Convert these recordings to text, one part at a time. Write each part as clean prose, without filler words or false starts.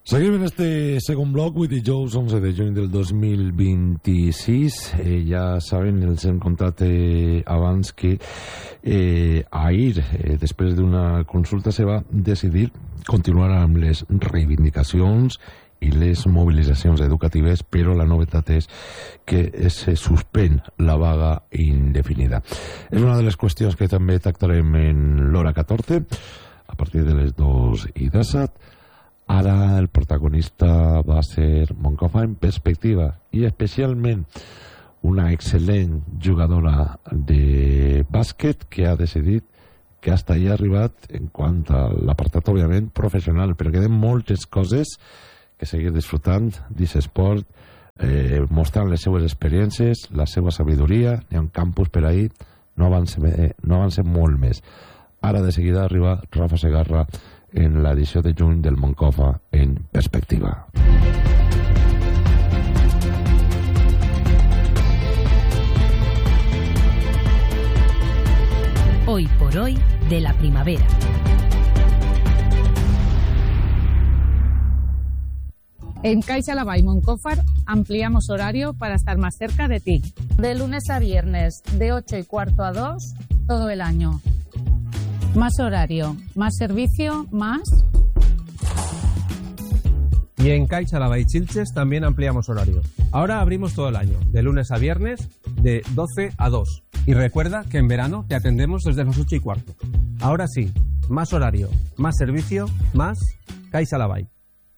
Seguim en este segon bloc, avui dijous 11 de juny del 2026. Ja saben, els hem contat abans que ahir, després d'una consulta, se va decidir continuar amb les reivindicacions i les mobilitzacions educatives, però la novetat és que se suspèn la vaga indefinida. És una de les qüestions que també tractarem en l'hora 14, a partir de les 2:17. Ara el protagonista va ser Moncofa en perspectiva i especialment una excel·lent jugadora de bàsquet que ha decidit que hasta ahí ha arribat en quant a l'apartat, òbviament, professional, però queden moltes coses que seguir disfrutant d'aquest esport, mostrant les seues experiències, la seva sabidoria. Hi ha un campus per ahí, no avancem molt més. Ara de seguida arriba Rafa Segarra en l'edició de juny del Moncofa en perspectiva. Hoy por hoy de la primavera. En Caixa Laval Moncófar ampliamos horario para estar más cerca de ti. De lunes a viernes, de 8:15 a 2, todo el año. Más horario, más servicio, más... Y en Caixa Laval Chilches también ampliamos horario. Ahora abrimos todo el año, de lunes a viernes, de 12 a 2. Y recuerda que en verano te atendemos desde las 8:15. Ahora sí, más horario, más servicio, más Caixa Laval.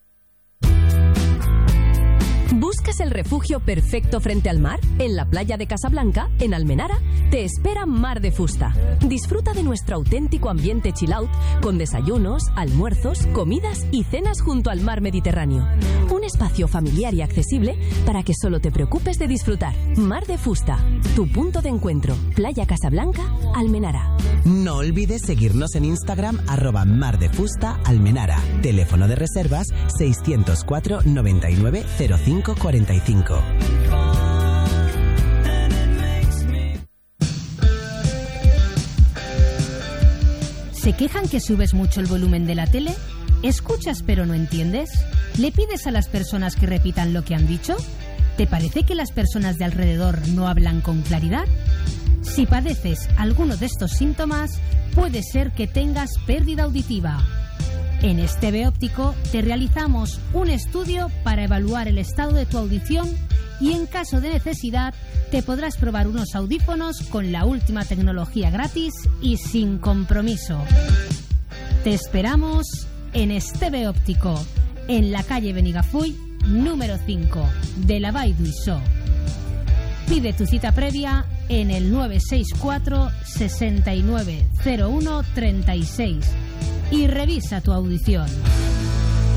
¿Buscas el refugio perfecto frente al mar? En la playa de Casablanca, en Almenara, te espera Mar de Fusta. Disfruta de nuestro auténtico ambiente chill out, con desayunos, almuerzos, comidas y cenas junto al mar Mediterráneo. Un espacio familiar y accesible para que solo te preocupes de disfrutar. Mar de Fusta, tu punto de encuentro. Playa Casablanca, Almenara. No olvides seguirnos en Instagram @mardefusta_almenara. Teléfono de reservas 604 99 05 45. ¿Se quejan que subes mucho el volumen de la tele? ¿Escuchas pero no entiendes? ¿Le pides a las personas que repitan lo que han dicho? ¿Te parece que las personas de alrededor no hablan con claridad? Si padeces alguno de estos síntomas, puede ser que tengas pérdida auditiva. En TV Óptico te realizamos un estudio para evaluar el estado de tu audición y en caso de necesidad te podrás probar unos audífonos con la última tecnología gratis y sin compromiso. Te esperamos en TV Óptico, en la calle Benigafull, número 5, de la Vall d'Uixó. Pide tu cita previa en el 964 69 01 36 y revisa tu audición.